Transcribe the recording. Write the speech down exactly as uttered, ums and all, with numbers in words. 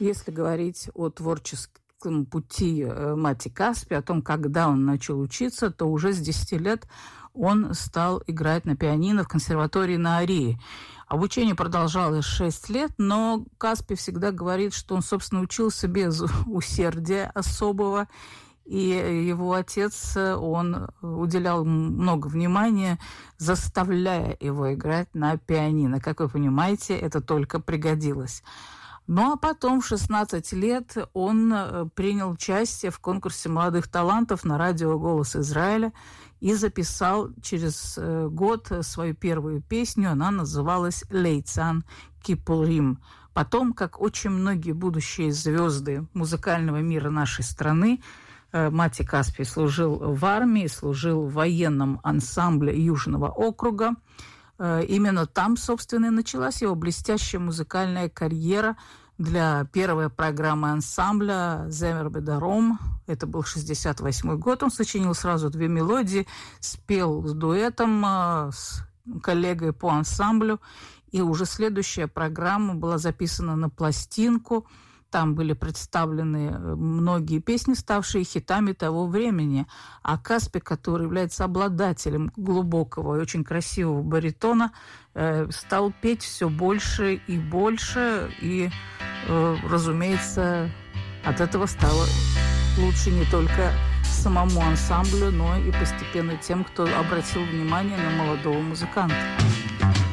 Если говорить о творческом пути Мати Каспи, о том, когда он начал учиться, то уже с десяти лет он стал играть на пианино в консерватории на Арии. Обучение продолжалось шесть лет, но Каспи всегда говорит, что он, собственно, учился без усердия особого, и его отец, он уделял много внимания, заставляя его играть на пианино. Как вы понимаете, это только пригодилось. Ну а потом, в шестнадцать лет, он принял участие в конкурсе молодых талантов на радио «Голос Израиля» и записал через год свою первую песню. Она называлась «Лейцан Кипурим». Потом, как очень многие будущие звезды музыкального мира нашей страны, Мати Каспи служил в армии, служил в военном ансамбле Южного округа. Именно там, собственно, и началась его блестящая музыкальная карьера. Для первой программы ансамбля «Земер Бедаром», это был шестьдесят восьмой год, он сочинил сразу две мелодии, спел с дуэтом с коллегой по ансамблю, и уже следующая программа была записана на пластинку. Там были представлены многие песни, ставшие хитами того времени. А Каспи, который является обладателем глубокого и очень красивого баритона, э, стал петь все больше и больше. И, э, разумеется, от этого стало лучше не только самому ансамблю, но и постепенно тем, кто обратил внимание на молодого музыканта.